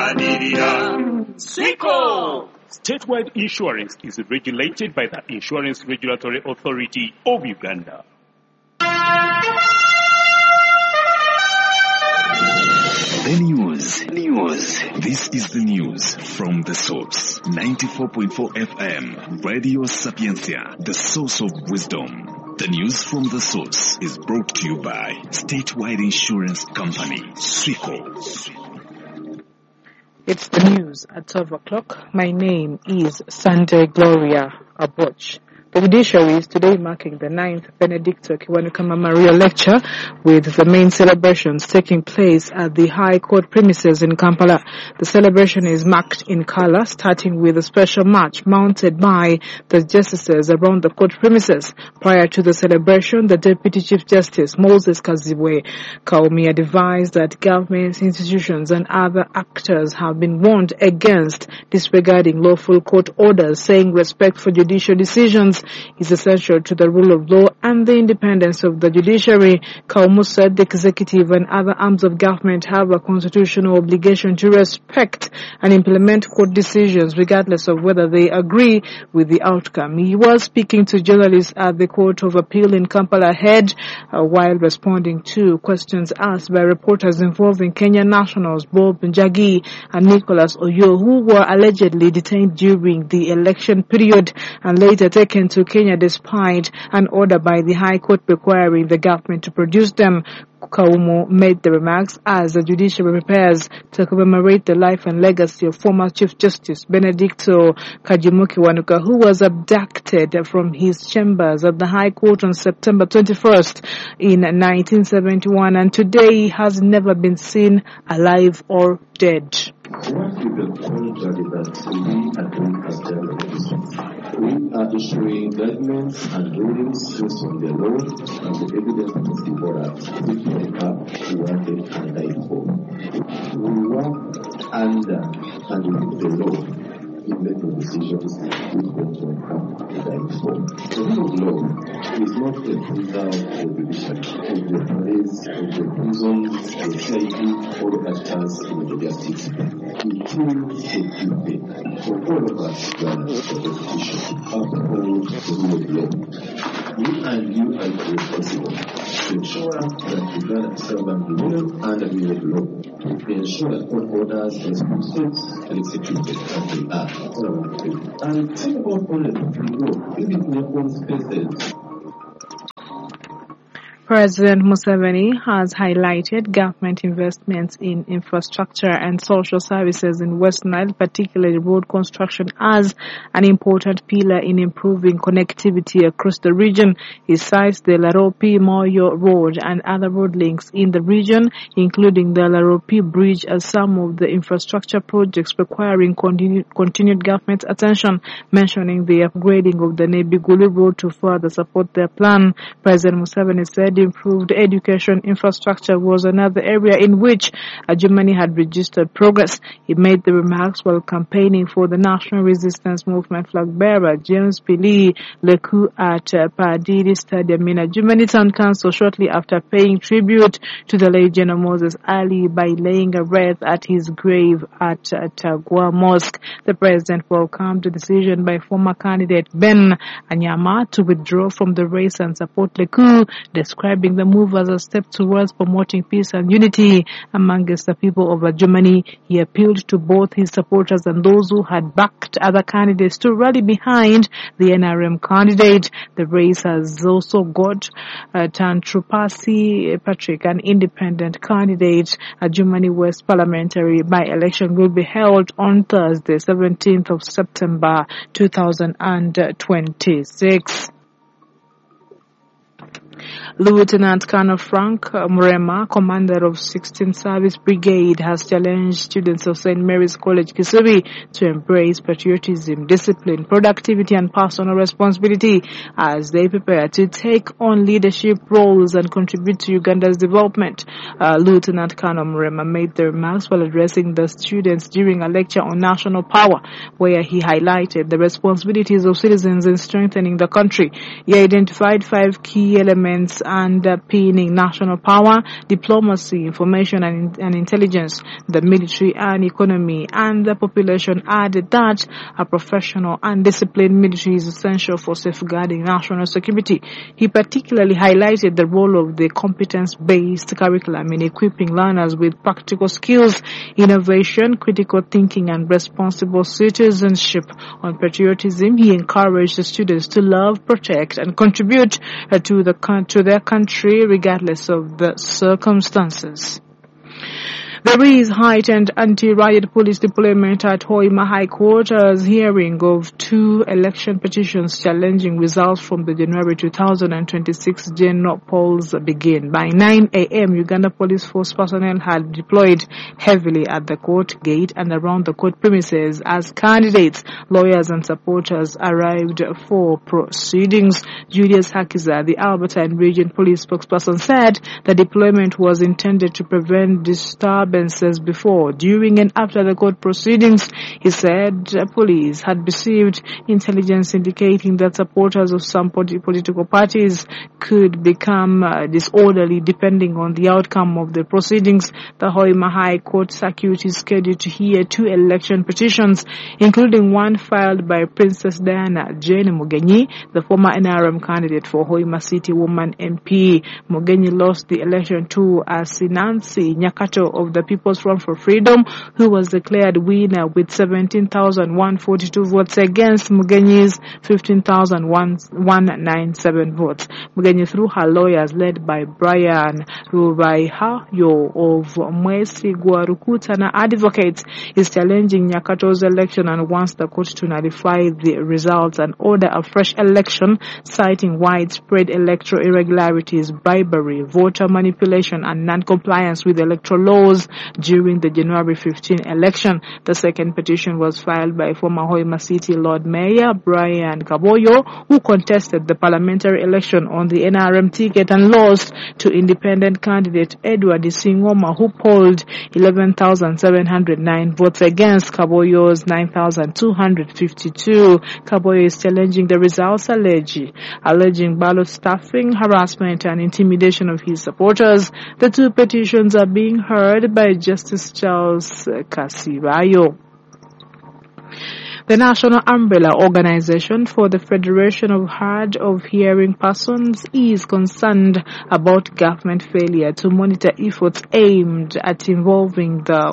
Siko! Statewide insurance is regulated by the Insurance Regulatory Authority of Uganda. The news. This is the news from the source. 94.4 FM, Radio Sapiencia, the source of wisdom. The news from the source is brought to you by Statewide Insurance Company, Siko. It's the news at 12 o'clock. My name is Sunday Gloria Aboch. The judiciary is today marking the 9th Benedicto Kiwanuka Memorial Lecture, with the main celebrations taking place at the High Court premises in Kampala. The celebration is marked in color, starting with a special march mounted by the justices around the court premises. Prior to the celebration, the Deputy Chief Justice Moses Kazibwe Kaumi advised that governments, institutions and other actors have been warned against disregarding lawful court orders, saying respect for judicial decisions is essential to the rule of law and the independence of the judiciary. Kaumu said the executive and other arms of government have a constitutional obligation to respect and implement court decisions regardless of whether they agree with the outcome. He was speaking to journalists at the Court of Appeal in Kampala Head while responding to questions asked by reporters involving Kenyan nationals Bob Njagi and Nicholas Oyo, who were allegedly detained during the election period and later taken to Kenya despite an order by the High Court requiring the government to produce them. Kaumu made the remarks as the judiciary prepares to commemorate the life and legacy of former Chief Justice Benedicto Kiwanuka, who was abducted from his chambers at the High Court on September 21st in 1971, and today has never been seen alive or dead. We are issuing judgments and rulings based on the law and the evidence before us, which we have wanted and died for. We work under and with the law in making decisions which we have died for. The rule of law is not a result of the judiciary, of the police, of the prisons, the CID, or the actors in the justice. It is a duty for all of us to the constitution of the whole rule of law. We and you are responsible to ensure that we gather servant the rule and the rule of law. We ensure that court orders are respected and executed as they are. And think about all the law, even in your own spaces. President Museveni has highlighted government investments in infrastructure and social services in West Nile, particularly road construction, as an important pillar in improving connectivity across the region. He cites the Laropi-Moyo Road and other road links in the region, including the Laropi Bridge, as some of the infrastructure projects requiring continued government attention, mentioning the upgrading of the Nebigulu Road to further support their plan. President Museveni said improved education infrastructure was another area in which Germany had registered progress. He made the remarks while campaigning for the National Resistance Movement flag bearer James Pili Leku at Padiri Stadium in Germany Town Council shortly after paying tribute to the late General Moses Ali by laying a wreath at his grave at Tagwa Mosque. The president welcomed the decision by former candidate Ben Anyama to withdraw from the race and support Leku, describing the move as a step towards promoting peace and unity amongst the people of Germany. He appealed to both his supporters and those who had backed other candidates to rally behind the NRM candidate. The race has also got Tantrupasi Patrick, an independent candidate. A Germany West parliamentary by-election will be held on Thursday, 17th of September 2026. Lieutenant Colonel Frank Murema, commander of 16th Service Brigade, has challenged students of St. Mary's College, Kisubi, to embrace patriotism, discipline, productivity and personal responsibility as they prepare to take on leadership roles and contribute to Uganda's development. Lieutenant Colonel Murema made the remarks while addressing the students during a lecture on national power, where he highlighted the responsibilities of citizens in strengthening the country. He identified 5 key elements elements underpinning national power, diplomacy, information and intelligence, the military and economy, and the population added that a professional and disciplined military is essential for safeguarding national security. He particularly highlighted the role of the competence-based curriculum in equipping learners with practical skills, innovation, critical thinking, and responsible citizenship. On patriotism, he encouraged the students to love, protect, and contribute to their country regardless of the circumstances. There is heightened anti-riot police deployment at Hoima High Court as hearing of two election petitions challenging results from the January 2026 general polls begin. By 9 a.m., Uganda Police Force personnel had deployed heavily at the court gate and around the court premises as candidates, lawyers and supporters arrived for proceedings. Julius Hakiza, the Albertine Region Police spokesperson, said the deployment was intended to prevent disturbances before, during and after the court proceedings. He said police had received intelligence indicating that supporters of some political parties could become disorderly depending on the outcome of the proceedings. The Hoima High Court Circuit is scheduled to hear two election petitions, including one filed by Princess Diana Jane Mugenyi, the former NRM candidate for Hoima City Woman MP. Mugenyi lost the election to Asinansi Nyakato of the People's Front for Freedom, who was declared winner with 17,142 votes against Mugenyi's 15,197 votes. Mugenyi, through her lawyers led by Brian Rubaihayo of Mwesi Guarukutana Advocates, is challenging Nyakato's election and wants the court to nullify the results and order a fresh election, citing widespread electoral irregularities, bribery, voter manipulation, and non-compliance with electoral laws during the January 15 election. The second petition was filed by former Hoima City Lord Mayor Brian Kaboyo, who contested the parliamentary election on the NRM ticket and lost to independent candidate Edward Singoma, who polled 11,709 votes against Kaboyo's 9,252. Kaboyo is challenging the results, alleging ballot stuffing, harassment, and intimidation of his supporters. The two petitions are being heard by Justice Charles Kasibayo. The National Umbrella Organization for the Federation of Hard of Hearing Persons is concerned about government failure to monitor efforts aimed at involving the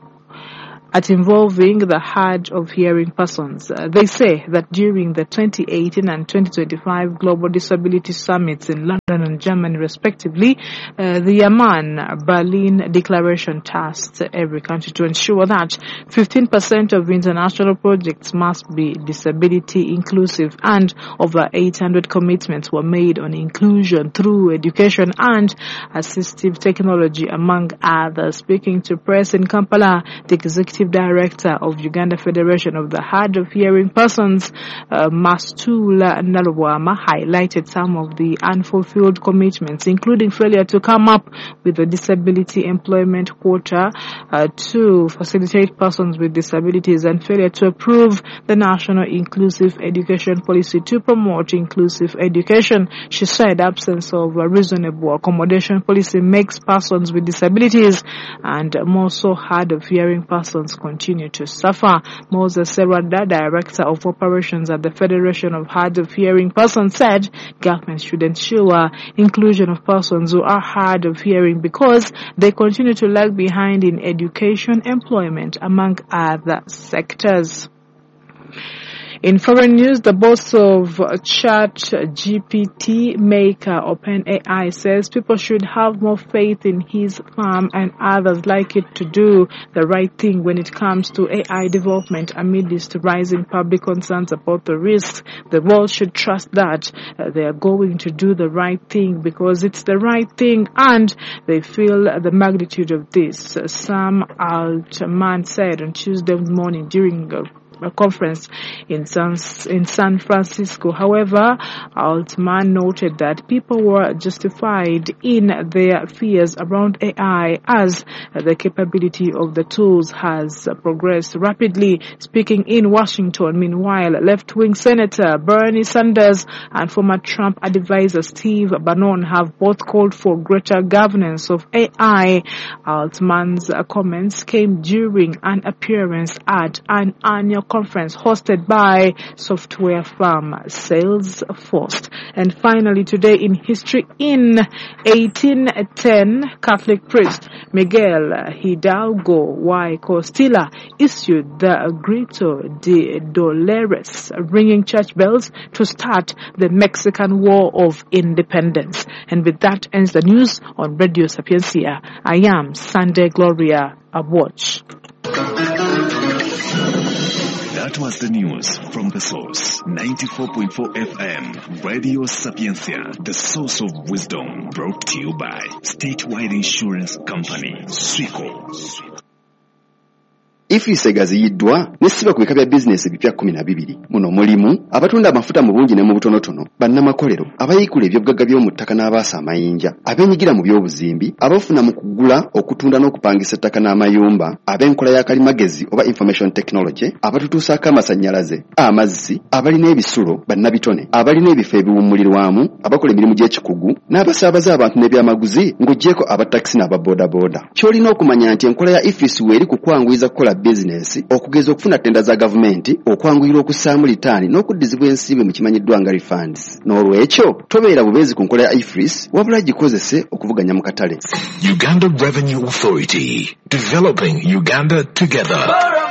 hard of hearing persons. They say that during the 2018 and 2025 Global Disability Summits in London and Germany respectively, the Amman Berlin Declaration tasked every country to ensure that 15% of international projects must be disability inclusive, and over 800 commitments were made on inclusion through education and assistive technology, among others. Speaking to press in Kampala, the Executive Director of Uganda Federation of the Hard of Hearing Persons, Mastula Nalwama, highlighted some of the unfulfilled commitments, including failure to come up with a disability employment quota to facilitate persons with disabilities, and failure to approve the National Inclusive Education Policy to promote inclusive education. She said absence of a reasonable accommodation policy makes persons with disabilities and more so hard of hearing persons continue to suffer. Moses Serwada, Director of Operations at the Federation of Hard of Hearing Persons, said government should ensure inclusion of persons who are hard of hearing because they continue to lag behind in education, employment, among other sectors. In foreign news, the boss of ChatGPT maker OpenAI says people should have more faith in his firm and others like it to do the right thing when it comes to AI development amidst rising public concerns about the risks. The world should trust that they are going to do the right thing because it's the right thing and they feel the magnitude of this. Sam Altman said on Tuesday morning during conference in San Francisco. However, Altman noted that people were justified in their fears around AI as the capability of the tools has progressed rapidly. Speaking in Washington, meanwhile, left-wing Senator Bernie Sanders and former Trump advisor Steve Bannon have both called for greater governance of AI. Altman's comments came during an appearance at an annual conference hosted by software firm Salesforce. And finally, today in history, in 1810, Catholic priest Miguel Hidalgo y Costilla issued the Grito de Dolores, ringing church bells to start the Mexican War of Independence. And with that ends the news on Radio Sapiencia. I am Sunday Gloria Abwatch. That was the news from The Source. 94.4 FM, Radio Sapiencia, the source of wisdom, brought to you by Statewide Insurance Company, Swico. Ifise gaziyiddwa nesiba ku bika bya bizinesi bipya 12 muno mulimu abatunda amafuta mu bungi ne mu butonotono bannamakolero abayikula ebyobugagga by'omu ttaka n'abaasa amayinja abenyigira mu by'obuzimbi abafuna mu kugula okutunda n'okupangisa ettaka n'amayumba ab'enkola ya kalimagezi oba information technology abatutuusaako amasannyalaze amazzi abalina ebisulo bannabitone abalina ebifo ebiwummulirwamu abakola emirimu gy'ekikugu n'abasaabaza abantu n'ebyamaguzi ng'oggyeko abatakisi n'ababoodaboda ky'olina okumanya nti enkola ya ifisi weeri kukwanguyiza kukola business okugeza okufuna tenda za gavumenti okwanguyira okussaamu litaani n'okuddizibwa ensibe mu kimanyiddwa nga refunds n'olwekyo tobeera bubeezi ku nkola ya ifris wabula gikozese okuvuganya mu katale. Uganda Revenue Authority, developing Uganda together.